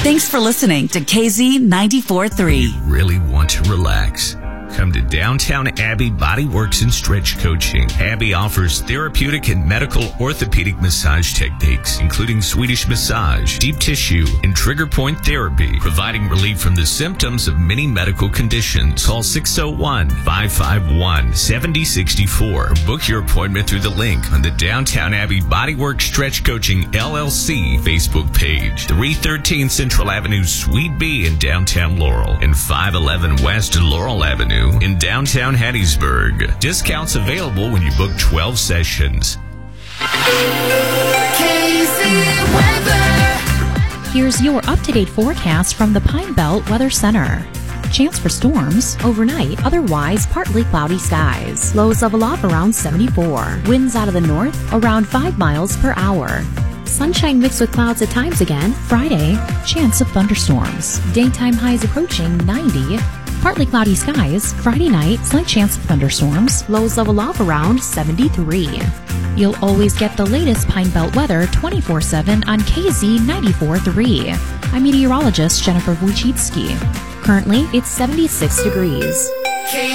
Thanks for listening to KZ 94.3. Really want to relax? Come to Downtown Abbey Body Works and Stretch Coaching. Abbey offers therapeutic and medical orthopedic massage techniques, including Swedish massage, deep tissue, and trigger point therapy, providing relief from the symptoms of many medical conditions. Call 601-551-7064. Book your appointment through the link on the Downtown Abbey Body Works Stretch Coaching LLC Facebook page. 313 Central Avenue, Suite B in downtown Laurel, and 511 West Laurel Avenue in downtown Hattiesburg. Discounts available when you book 12 sessions. Here's your up-to-date forecast from the Pine Belt Weather Center. Chance for storms overnight, otherwise partly cloudy skies. Lows level off around 74. Winds out of the north around 5 miles per hour. Sunshine mixed with clouds at times again. Friday, chance of thunderstorms. Daytime highs approaching 90. Partly cloudy skies. Friday night, slight chance of thunderstorms. Lows level off around 73. You'll always get the latest Pine Belt weather 24/7 on KZ 94.3. I'm meteorologist Jennifer Wojcicki. Currently, it's 76 degrees.